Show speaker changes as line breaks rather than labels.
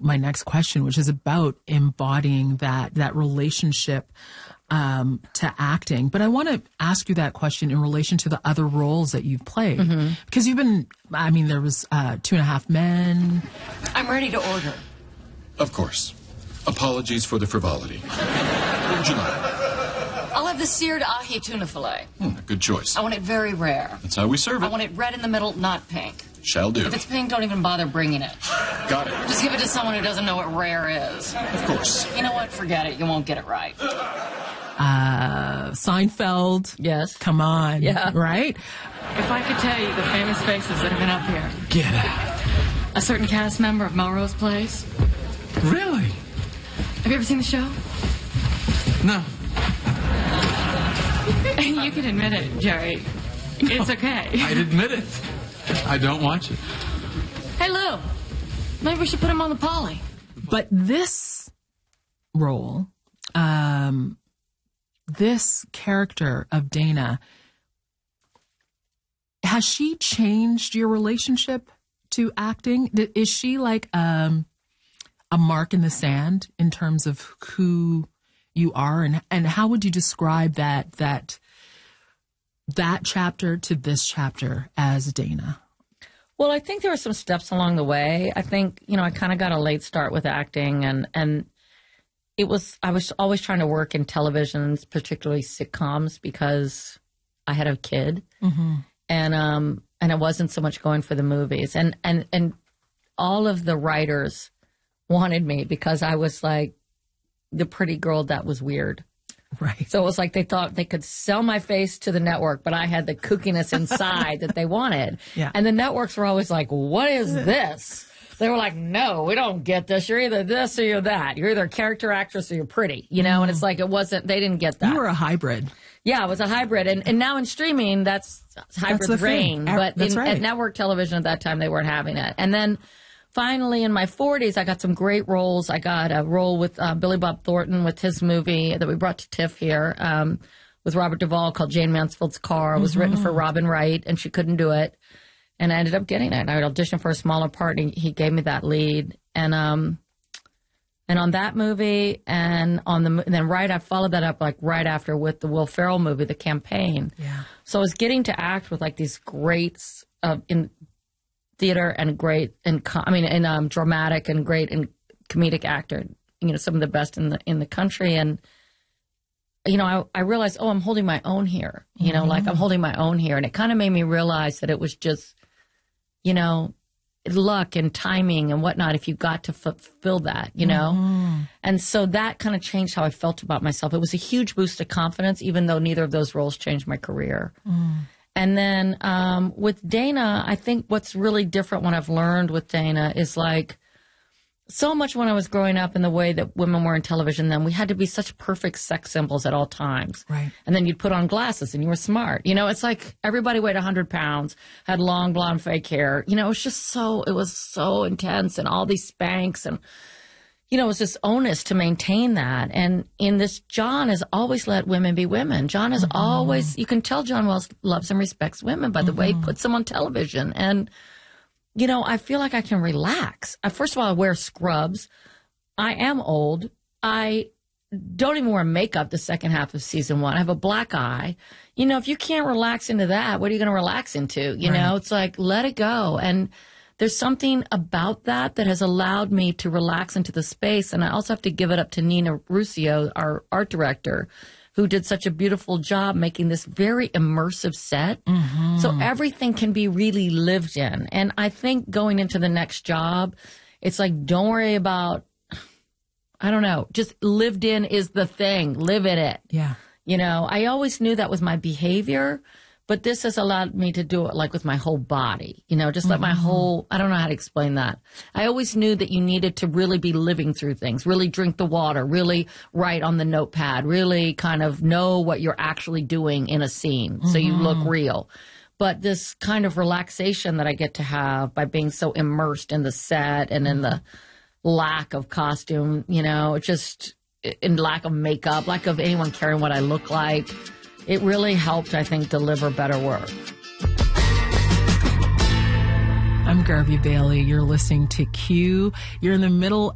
my next question, which is about embodying that relationship to acting. But I want to ask you that question in relation to the other roles that you've played. Because you've been, I mean, there was 2.5 Men.
I'm ready to order.
Of course. Apologies for the frivolity. What would you like?
I'll have the seared ahi tuna fillet.
Good choice.
I want it very rare.
That's how we serve it.
I want it red in the middle, not pink.
Shall do.
If it's pink, don't even bother bringing it.
Got it.
Just give it to someone who doesn't know what rare is.
Of course.
You know what? Forget it. You won't get it right.
Seinfeld.
Yes.
Come on.
Yeah.
Right?
If I could tell you the famous faces that have been up here.
Get out.
A certain cast member of Melrose Place.
Really?
Have you ever seen the show?
No.
You can admit it, Jerry. It's okay.
I'd admit it. I don't watch it.
Hey, Lou. Maybe we should put him on the Polly.
But this role, this character of Dana, has she changed your relationship to acting? Is she like a mark in the sand in terms of who you are, and how would you describe that chapter to this chapter as Dana?
Well, I think there were some steps along the way. I think, I kind of got a late start with acting, and I was always trying to work in televisions, particularly sitcoms, because I had a kid, and it wasn't so much going for the movies, and all of the writers wanted me because I was like the pretty girl that was weird.
Right.
So it was like they thought they could sell my face to the network, but I had the kookiness inside that they wanted.
Yeah.
And the networks were always like, what is this? They were like, no, we don't get this. You're either this or you're that. You're either a character actress or you're pretty, and it's like they didn't get that.
You were a hybrid.
Yeah, it was a hybrid. And now in streaming, that's hybrid reign. But at network television at that time, they weren't having it. And then finally, in my 40s, I got some great roles. I got a role with Billy Bob Thornton with his movie that we brought to TIFF here with Robert Duvall called Jane Mansfield's Car. It was written for Robin Wright, and she couldn't do it. And I ended up getting it. I auditioned for a smaller part, and he gave me that lead. And on that movie, and then I followed that up right after with the Will Ferrell movie, The Campaign.
Yeah.
So I was getting to act with like these greats in theater and great in dramatic and great and comedic actor, some of the best in the country. And I realized, I'm holding my own here, like I'm holding my own here. And it kind of made me realize that it was just, luck and timing and whatnot if you got to fulfill that, And so that kind of changed how I felt about myself. It was a huge boost of confidence, even though neither of those roles changed my career. And then with Dana, I think what's really different, what I've learned with Dana is like so much when I was growing up in the way that women were in television then, we had to be such perfect sex symbols at all times.
Right.
And then you'd put on glasses and you were smart. It's like everybody weighed 100 pounds, had long blonde fake hair. It was so intense and all these Spanx and, it was this onus to maintain that. And in this, John has always let women be women. John has always, you can tell John Wells loves and respects women by the way he puts them on television. And, I feel like I can relax. First of all, I wear scrubs. I am old. I don't even wear makeup the second half of season 1. I have a black eye. If you can't relax into that, what are you going to relax into? It's like, let it go. And there's something about that has allowed me to relax into the space. And I also have to give it up to Nina Ruscio, our art director, who did such a beautiful job making this very immersive set. So everything can be really lived in. And I think going into the next job, it's like, don't worry about, I don't know, just lived in is the thing. Live in it.
Yeah.
I always knew that was my behavior, but this has allowed me to do it like with my whole body, just let my whole, I don't know how to explain that. I always knew that you needed to really be living through things, really drink the water, really write on the notepad, really kind of know what you're actually doing in a scene so you look real. But this kind of relaxation that I get to have by being so immersed in the set and in the lack of costume, just in lack of makeup, lack of anyone caring what I look like, it really helped, I think, deliver better work.
I'm Garvey Bailey. You're listening to Q. You're in the middle